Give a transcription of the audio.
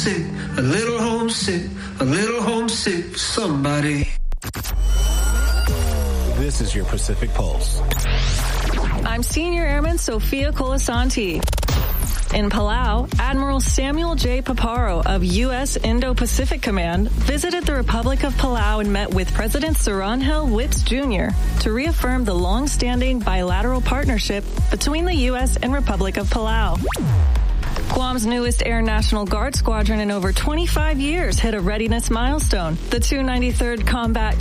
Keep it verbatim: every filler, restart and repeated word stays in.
homesick, a little homesick, a little homesick for somebody. This is your Pacific Pulse. I'm Senior Airman Sophia Colasanti. In Palau, Admiral Samuel J. Paparo of U S Indo-Pacific Command visited the Republic of Palau and met with President Sirangel Wits Junior to reaffirm the long-standing bilateral partnership between the U S and Republic of Palau. Guam's newest Air National Guard squadron in over twenty-five years hit a readiness milestone. The two ninety-third Combat